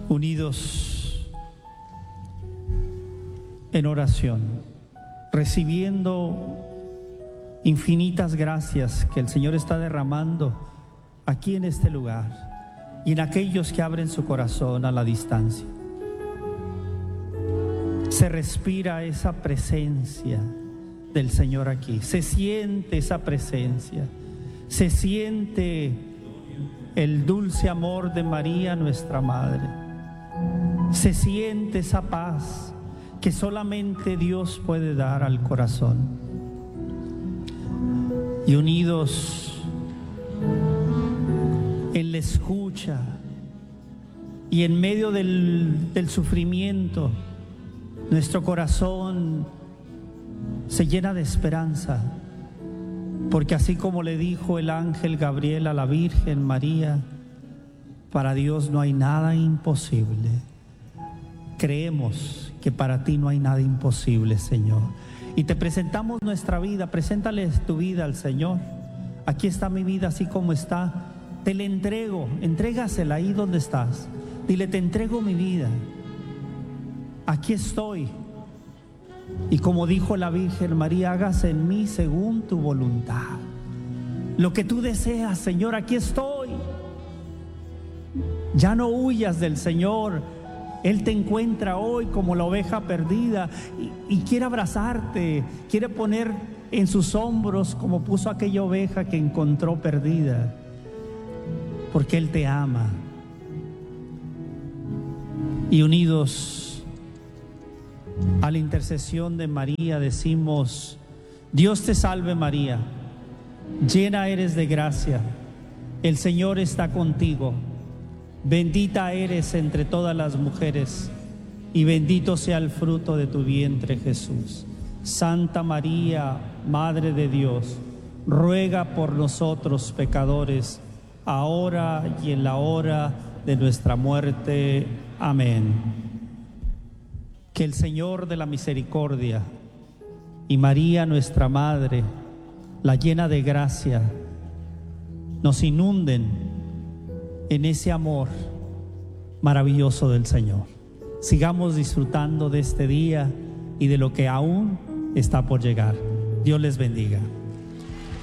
unidos en oración, recibiendo infinitas gracias que el Señor está derramando aquí en este lugar y en aquellos que abren su corazón a la distancia. Se respira esa presencia del Señor aquí, se siente esa presencia, se siente el dulce amor de María, nuestra Madre, se siente esa paz que solamente Dios puede dar al corazón. Y unidos en la escucha y en medio del sufrimiento, nuestro corazón se llena de esperanza, porque así como le dijo el ángel Gabriel a la Virgen María, para Dios no hay nada imposible. Creemos que para ti no hay nada imposible, Señor. Y te presentamos nuestra vida, preséntales tu vida al Señor. Aquí está mi vida así como está, te la entrego, entrégasela ahí donde estás. Dile, te entrego mi vida, aquí estoy. Y como dijo la Virgen María, hágase en mí según tu voluntad. Lo que tú deseas, Señor, aquí estoy. Ya no huyas del Señor. Él te encuentra hoy como la oveja perdida y quiere abrazarte, quiere poner en sus hombros como puso aquella oveja que encontró perdida, porque Él te ama. Y unidos a la intercesión de María decimos: Dios te salve María, llena eres de gracia, el Señor está contigo. Bendita eres entre todas las mujeres, y bendito sea el fruto de tu vientre, Jesús. Santa María, Madre de Dios, ruega por nosotros pecadores, ahora y en la hora de nuestra muerte. Amén. Que el Señor de la misericordia y María, nuestra Madre, la llena de gracia, nos inunden en ese amor maravilloso del Señor. Sigamos disfrutando de este día y de lo que aún está por llegar. Dios les bendiga.